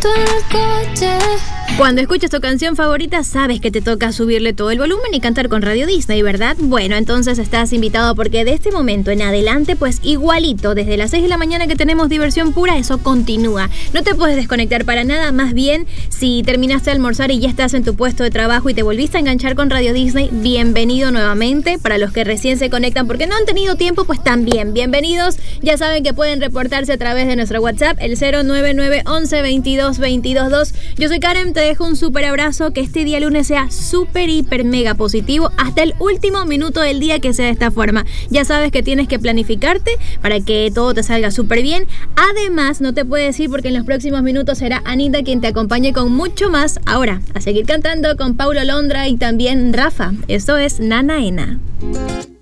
en el coche. Cuando escuchas tu canción favorita, sabes que te toca subirle todo el volumen y cantar con Radio Disney, ¿verdad? Bueno, entonces estás invitado porque de este momento en adelante, pues igualito, desde las 6 de la mañana que tenemos diversión pura, eso continúa. No te puedes desconectar para nada, más bien, si terminaste de almorzar y ya estás en tu puesto de trabajo y te volviste a enganchar con Radio Disney, bienvenido nuevamente. Para los que recién se conectan porque no han tenido tiempo, pues también, bienvenidos. Ya saben que pueden reportarse a través de nuestro WhatsApp, el 09911222222. Yo soy Karen, te dejo un súper abrazo, que este día lunes sea súper, hiper, mega positivo hasta el último minuto del día, que sea de esta forma. Ya sabes que tienes que planificarte para que todo te salga súper bien. Además, no te puedes ir porque en los próximos minutos será Anita quien te acompañe con mucho más. Ahora, a seguir cantando con Paulo Londra y también Rafa. Esto es Nana Ena.